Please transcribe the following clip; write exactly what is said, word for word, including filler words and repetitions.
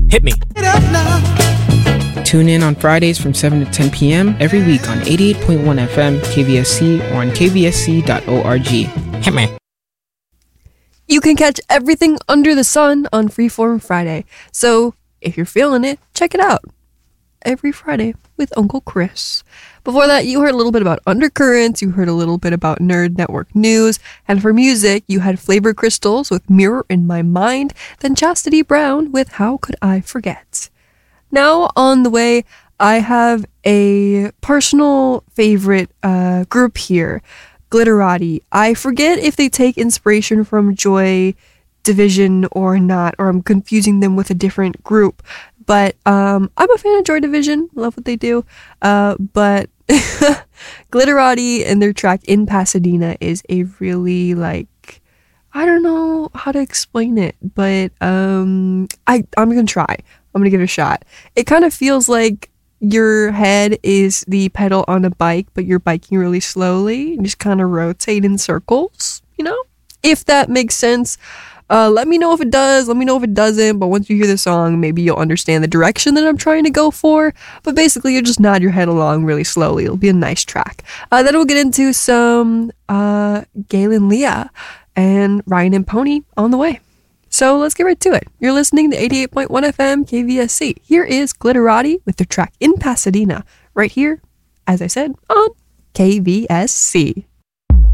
Hit me. Tune in on Fridays from seven to ten p.m. every week on eighty-eight point one F M K V S C or on k v s c dot org. Hit me. You can catch everything under the sun on Freeform Friday. So if you're feeling it, check it out. Every Friday with Uncle Chris. Before that, you heard a little bit about Undercurrents, you heard a little bit about Nerd Network News, and for music, you had Flavor Crystals with Mirror in My Mind, then Chastity Brown with How Could I Forget. Now on the way, I have a personal favorite uh, group here, Glitterati. I forget if they take inspiration from Joy Division or not, or I'm confusing them with a different group. But um, I'm a fan of Joy Division. Love what they do. Uh, but Glitterati and their track In Pasadena is a really, like, I don't know how to explain it, but um, I, I'm going to try. I'm going to give it a shot. It kind of feels like your head is the pedal on a bike, but you're biking really slowly and just kind of rotate in circles, you know? If that makes sense. Uh, let me know if it does. Let me know if it doesn't. But once you hear the song, maybe you'll understand the direction that I'm trying to go for. But basically, you just nod your head along really slowly. It'll be a nice track. Uh, then we'll get into some uh, Galen Leah and Ryan and Pony on the way. So let's get right to it. You're listening to eighty-eight point one F M K V S C. Here is Glitterati with their track In Pasadena. Right here, as I said, on K V S C.